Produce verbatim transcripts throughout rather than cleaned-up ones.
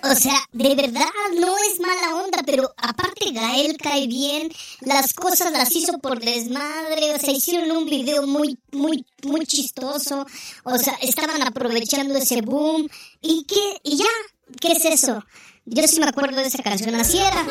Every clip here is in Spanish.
O sea, de verdad no es mala onda, pero aparte Gael cae bien, las cosas las hizo por desmadre, o sea, hicieron un video muy, muy, muy chistoso, o sea, estaban aprovechando ese boom, y qué, y ya, ¿qué es eso? Yo sí me acuerdo de esa canción, así era.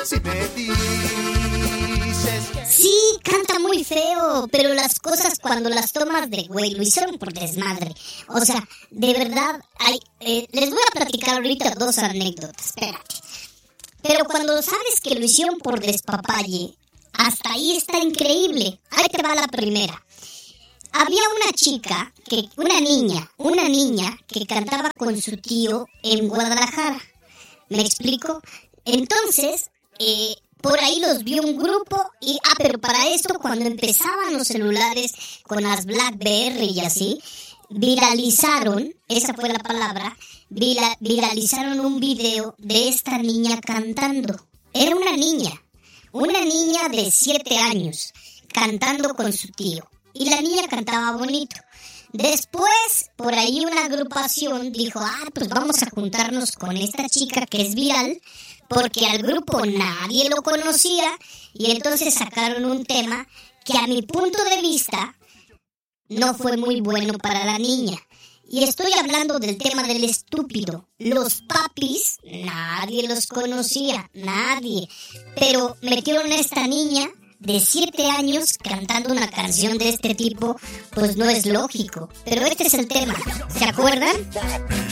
Sí, canta muy feo, pero las cosas cuando las tomas de güey, lo hicieron por desmadre. O sea, de verdad, hay, eh, les voy a platicar ahorita dos anécdotas, espérate. Pero cuando sabes que lo hicieron por despapalle, hasta ahí está increíble. Ahí te va la primera. Había una chica, que una niña, una niña que cantaba con su tío en Guadalajara. ¿Me explico? Entonces, eh... por ahí los vio un grupo y, ah, pero para esto cuando empezaban los celulares con las BlackBerry y así, viralizaron, esa fue la palabra, vira, viralizaron un video de esta niña cantando. Era una niña, una niña de siete años, cantando con su tío. Y la niña cantaba bonito. Después, por ahí una agrupación dijo, ah, pues vamos a juntarnos con esta chica que es viral, porque al grupo nadie lo conocía, y entonces sacaron un tema que a mi punto de vista no fue muy bueno para la niña. Y estoy hablando del tema del estúpido. Los papis, nadie los conocía, nadie. Pero metieron a esta niña de siete años cantando una canción de este tipo, pues no es lógico. Pero este es el tema, ¿se acuerdan?